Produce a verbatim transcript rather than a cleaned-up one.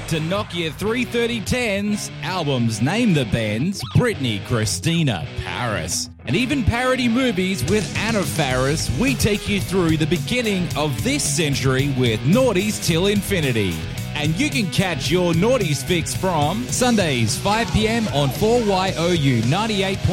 to Nokia three thirty tens, albums Name the Bands, Britney, Christina, Paris, and even parody movies with Anna Faris, we take you through the beginning of this century with Naughties Till Infinity. And you can catch your Naughties fix from Sundays five p.m. on four Y O U ninety-eight point